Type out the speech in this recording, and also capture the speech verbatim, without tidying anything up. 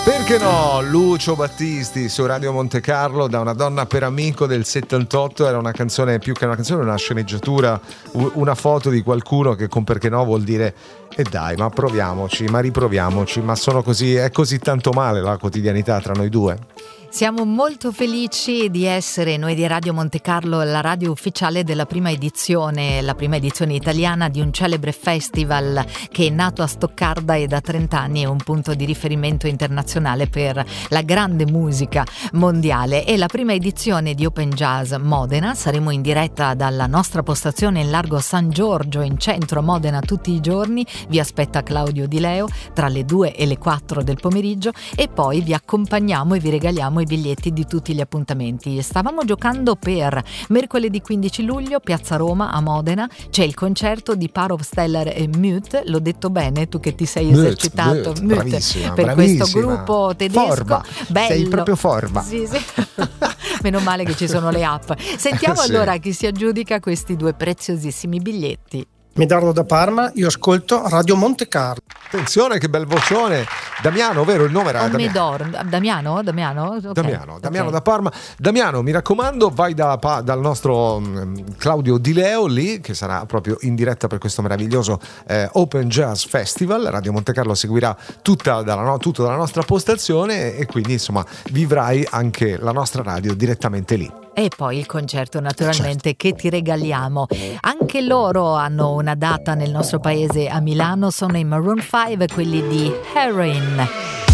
Perché no? Lucio Battisti su Radio Monte Carlo, Da una donna per amico del settantotto. Era una canzone, più che una canzone, una sceneggiatura, una foto di qualcuno che con Perché no vuol dire e eh dai, ma proviamoci, ma riproviamoci, ma sono così, è così tanto male la quotidianità tra noi due. Siamo molto felici di essere noi di Radio Monte Carlo la radio ufficiale della prima edizione, la prima edizione italiana di un celebre festival che è nato a Stoccarda e da trent'anni è un punto di riferimento internazionale per la grande musica mondiale. È la prima edizione di Open Jazz Modena. Saremo in diretta dalla nostra postazione in largo San Giorgio in centro a Modena tutti i giorni. Vi aspetta Claudio Di Leo tra le due e le quattro del pomeriggio e poi vi accompagniamo e vi regaliamo i biglietti di tutti gli appuntamenti. Stavamo giocando per mercoledì quindici luglio, Piazza Roma a Modena. C'è il concerto di Parov Steller e Mute. L'ho detto bene, tu che ti sei Mute, esercitato Mute, Mute, bravissima, per bravissima. questo gruppo tedesco. Forma. Bello. Sei proprio forma. Sì, sì. Meno male che ci sono le app. Sentiamo Sì. allora chi si aggiudica questi due preziosissimi biglietti. Medardo da Parma, io ascolto Radio Monte Carlo. Attenzione, che bel vocione. Damiano, vero il nome era? O Damiano. Medor, Damiano? Damiano? Okay. Damiano, Damiano Ok. da Parma. Damiano, mi raccomando, vai da, pa- dal nostro um, Claudio Di Leo lì, che sarà proprio in diretta per questo meraviglioso eh, Open Jazz Festival. Radio Monte Carlo seguirà tutta dalla, no, tutto dalla nostra postazione e quindi insomma vivrai anche la nostra radio direttamente lì. E poi il concerto naturalmente che ti regaliamo. Anche loro hanno una data nel nostro paese a Milano, sono i Maroon cinque, quelli di Heroin.